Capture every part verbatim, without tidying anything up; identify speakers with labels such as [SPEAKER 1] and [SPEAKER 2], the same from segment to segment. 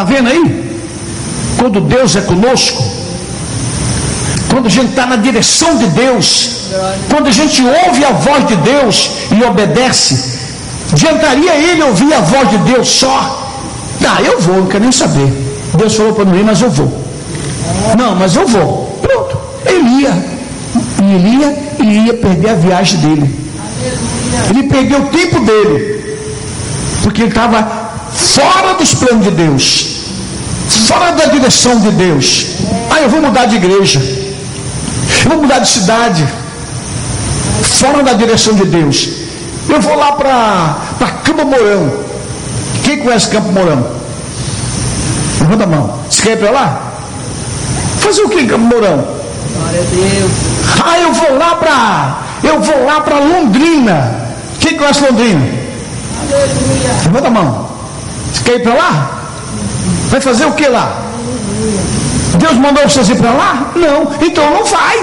[SPEAKER 1] Está vendo aí? Quando Deus é conosco, quando a gente está na direção de Deus, quando a gente ouve a voz de Deus e obedece, adiantaria ele ouvir a voz de Deus só? Ah, eu vou, não quero nem saber. Deus falou para não ir, mas eu vou. Não, mas eu vou. Pronto, ele ia. E ele ia, ele ia perder a viagem dele. Ele perdeu o tempo dele, porque ele estava fora dos planos de Deus, fora da direção de Deus. Ah, eu vou mudar de igreja, eu vou mudar de cidade, fora da direção de Deus. Eu vou lá para Campo Mourão. Quem conhece Campo Mourão? Levanta a mão. Você quer ir para lá? Fazer o que em Campo Mourão?
[SPEAKER 2] Glória a Deus.
[SPEAKER 1] Ah, eu vou lá para eu vou lá para Londrina. Quem conhece Londrina?
[SPEAKER 2] Aleluia.
[SPEAKER 1] Levanta a mão. Você quer ir para lá? Vai fazer o que lá? Deus mandou vocês ir para lá? Não, então não vai.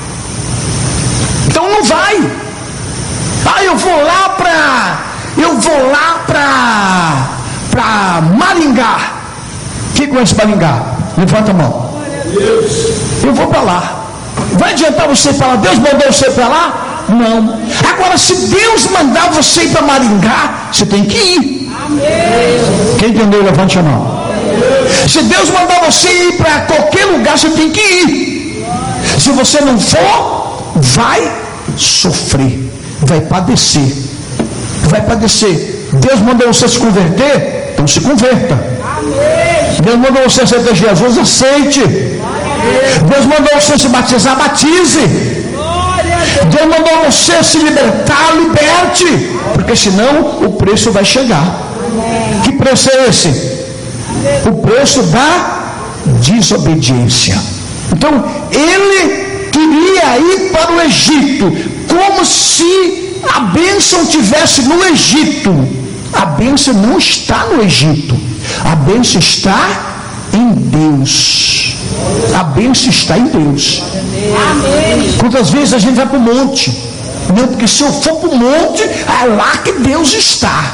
[SPEAKER 1] Então não vai. Ah, eu vou lá para eu vou lá para para Maringá. Quem conhece Maringá? Levanta a mão. Eu vou para lá. Vai adiantar você ir para lá? Deus mandou você ir para lá? Não. Agora, se Deus mandar você ir para Maringá, você tem que ir. Amém. Quem entendeu? Levante a mão. Se Deus mandar você ir para qualquer lugar, você tem que ir. Se você não for, vai sofrer, vai padecer, vai padecer. Deus mandou você se converter, então se converta. Amém. Deus mandou você aceitar Jesus, aceite. Deus mandou você se batizar, batize. Deus mandou você se libertar, liberte, porque senão o preço vai chegar. Que preço é esse? O preço da desobediência. Então ele queria ir para o Egito, como se a bênção tivesse no Egito. A bênção não está no Egito, a bênção está em Deus. A bênção está em Deus. Amém. Quantas vezes a gente vai para o monte? Não, porque se eu for para o monte, é lá que Deus está.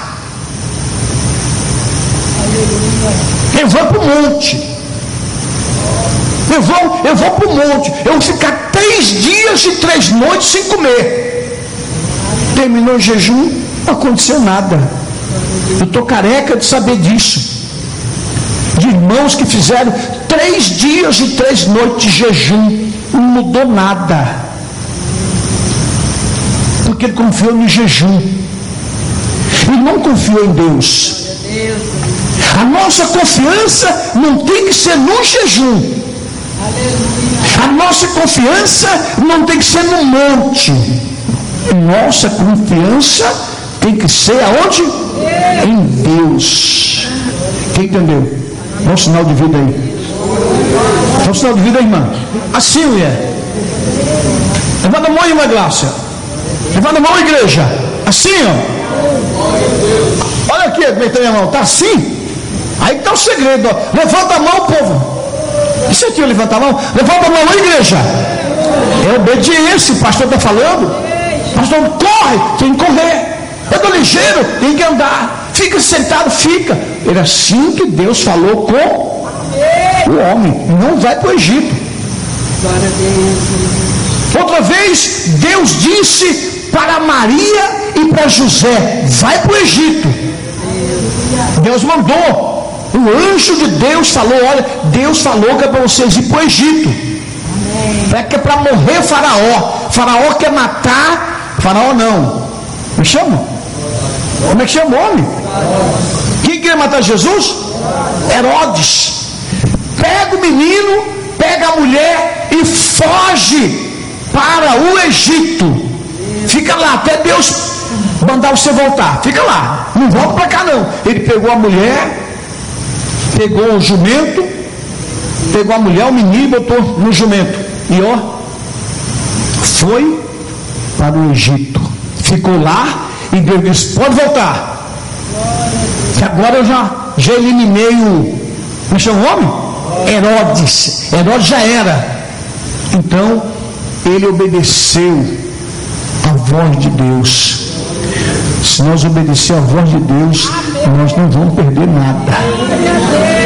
[SPEAKER 1] Eu vou para o monte. Eu vou, eu vou para o monte. Eu vou ficar três dias e três noites sem comer. Terminou o jejum, não aconteceu nada. Eu estou careca de saber disso. De irmãos que fizeram três dias e três noites de jejum, não mudou nada, porque ele confiou no jejum e não confiou em Deus. A nossa confiança não tem que ser no jejum, a nossa confiança não tem que ser no monte, nossa confiança tem que ser aonde? Em Deus. Quem entendeu? Dá um sinal de vida aí. Dá um sinal de vida aí, irmã. Assim, mulher. Levanta a mão aí, irmã Glácia. Levanta a mão, igreja. Assim, ó. Olha aqui como é que tá minha mão. Tá assim? Aí que tá o segredo, ó. Levanta a mão, povo. Isso aqui, levanta a mão. Levanta a mão, igreja. É obediência, o pastor está falando. Pastor, corre, tem que correr. Anda ligeiro, tem que andar. Fica sentado, fica. Era assim que Deus falou com o homem. Não vai para o Egito. Outra vez, Deus disse para Maria e para José: vai para o Egito. Deus mandou. O anjo de Deus falou: olha, Deus falou que é para vocês ir para o Egito. É que é para morrer Faraó. Faraó quer matar. Faraó não. Me chama? Como é que chama o homem? Quem queria matar Jesus? Herodes. Pega o menino, pega a mulher e foge para o Egito. Fica lá até Deus mandar você voltar. Fica lá, não volta para cá não. Ele pegou a mulher, pegou o jumento, pegou a mulher, o menino e botou no jumento. E ó, foi para o Egito. Ficou lá. E Deus disse: pode voltar, que agora eu já, já eliminei o, como chama o homem? Herodes. Herodes já era. Então ele obedeceu a voz de Deus. Se nós obedecer a voz de Deus, nós não vamos perder nada.